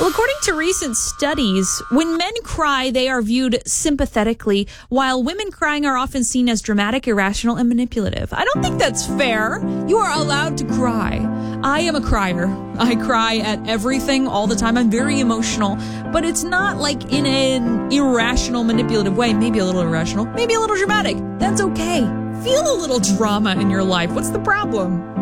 Well, according to recent studies, when men cry, they are viewed sympathetically, while women crying are often seen as dramatic, irrational, and manipulative. I don't think that's fair. You are allowed to cry. I am a crier. I cry at everything all the time. I'm very emotional, but it's not like in an irrational, manipulative way. Maybe a little irrational, maybe a little dramatic. That's okay. Feel a little drama in your life. What's the problem?